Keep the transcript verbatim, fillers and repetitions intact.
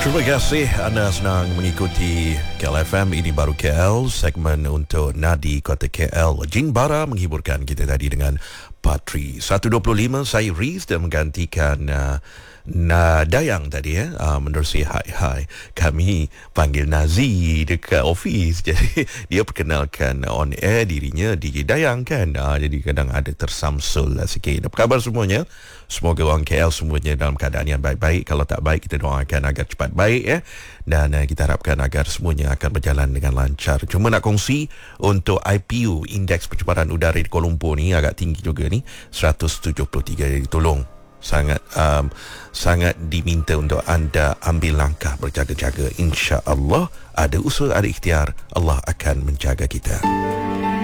Terima kasih anda senang mengikuti K L F M. Ini baru K L, segmen untuk Nadi Kota K L. Jin Bara menghiburkan kita tadi dengan Patri. seratus dua puluh lima saya Riz dan menggantikan uh, Na Dayang tadi ya, uh, menerusi hai hai. Kami panggil Nazi dekat office. Jadi dia perkenalkan on air dirinya D J Dayang kan. Uh, jadi kadang ada tersamsul lah sikit. Apa khabar semuanya? Semoga orang K L semuanya dalam keadaan yang baik-baik. Kalau tak baik, kita doakan agar cepat baik ya. Dan uh, kita harapkan agar semuanya akan berjalan dengan lancar. Cuma nak kongsi untuk I P U, Indeks Pencemaran Udara di Kuala Lumpur ni agak tinggi juga ni, seratus tujuh puluh tiga. Jadi tolong sangat um, sangat diminta untuk anda ambil langkah berjaga-jaga. Insya-Allah ada usul, ada ikhtiar, Allah akan menjaga kita.